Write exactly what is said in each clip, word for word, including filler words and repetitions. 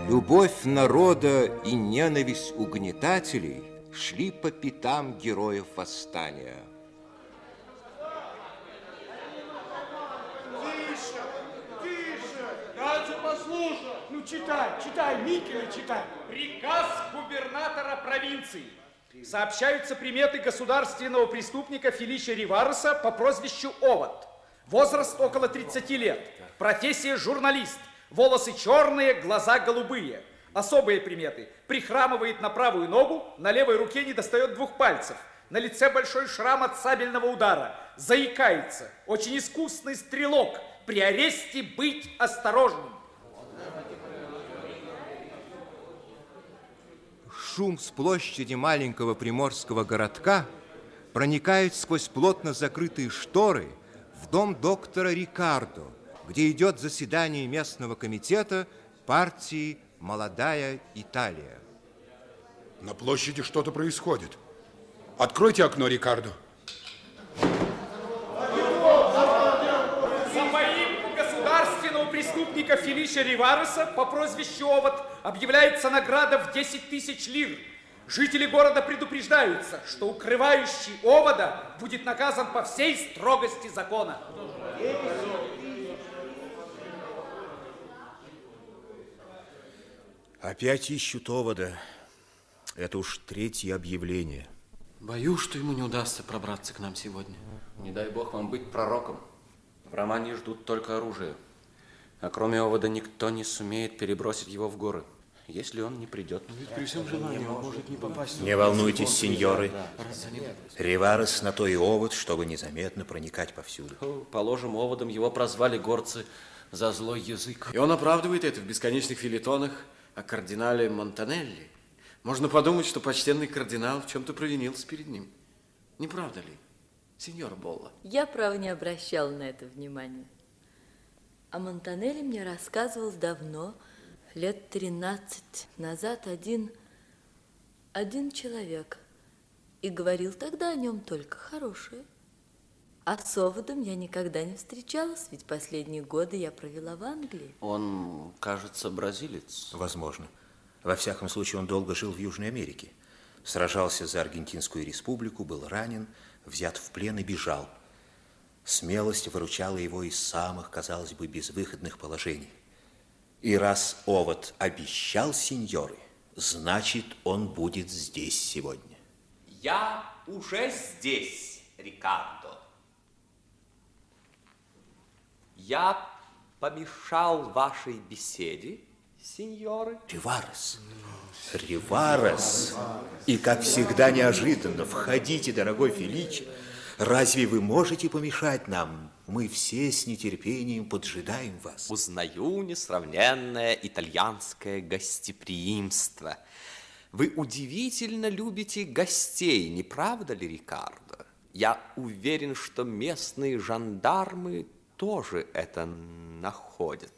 Любовь народа и ненависть угнетателей шли по пятам героев восстания. Тише, тише! Дальше послушай. Ну, читай, читай, Микеле, читай. Приказ губернатора провинции. Сообщаются приметы государственного преступника Фелича Ривареса по прозвищу Овод. Возраст около тридцати лет. Профессия журналист. Волосы черные, глаза голубые. Особые приметы. Прихрамывает на правую ногу, на левой руке не достает двух пальцев. На лице большой шрам от сабельного удара. Заикается. Очень искусный стрелок. При аресте быть осторожным. Шум с площади маленького приморского городка проникает сквозь плотно закрытые шторы в дом доктора Рикардо, где идет заседание местного комитета партии «Молодая Италия». На площади что-то происходит. Откройте окно, Рикардо. За поимку государственного преступника Фелича Ривареса по прозвищу Овод объявляется награда в десять тысяч лир. Жители города предупреждаются, что укрывающий Овода будет наказан по всей строгости закона. Опять ищут Овода. Это уж третье объявление. Боюсь, что ему не удастся пробраться к нам сегодня. Не дай бог вам быть пророком. В Романии ждут только оружие. А кроме Овода никто не сумеет перебросить его в горы, если он не придет. Но ведь при всем желании он может не попасть. Не волнуйтесь, сеньоры. Риварес на то и Овод, чтобы незаметно проникать повсюду. О, положим, Оводом его прозвали горцы за злой язык. И он оправдывает это в бесконечных филитонах о кардинале Монтанелли. Можно подумать, что почтенный кардинал в чем-то провинился перед ним. Не правда ли, сеньора Болла? Я, право, не обращала на это внимания. А Монтанелли мне рассказывал давно, лет тринадцать назад, один, один человек. И говорил тогда о нем только хорошее. А с Оводом я никогда не встречалась, ведь последние годы я провела в Англии. Он, кажется, бразилец. Возможно. Во всяком случае, он долго жил в Южной Америке. Сражался за Аргентинскую республику, был ранен, взят в плен и бежал. Смелость выручала его из самых, казалось бы, безвыходных положений. И раз Овод обещал сеньоры, значит, он будет здесь сегодня. Я уже здесь, Рикардо. Я помешал вашей беседе, сеньоры? Риварес. Риварес. И, как всегда, неожиданно. Входите, дорогой Феличе. Разве вы можете помешать нам? Мы все с нетерпением поджидаем вас. Узнаю несравненное итальянское гостеприимство. Вы удивительно любите гостей, не правда ли, Рикардо? Я уверен, что местные жандармы тоже это находят.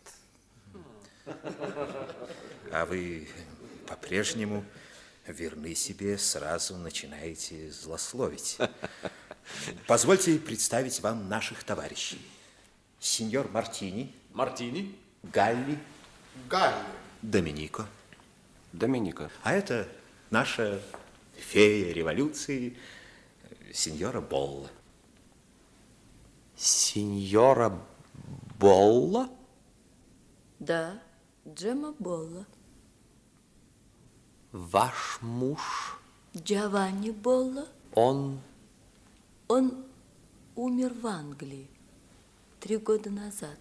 А вы по-прежнему верны себе, сразу начинаете злословить. Позвольте представить вам наших товарищей. Сеньор Мартини. Мартини. Галли. Галли. Доминико. Доминика. А это наша фея революции, сеньора Болла. Сеньора Болла? Да, Джемма Болла. Ваш муж? Джованни Болла. Он... Он умер в Англии три года назад.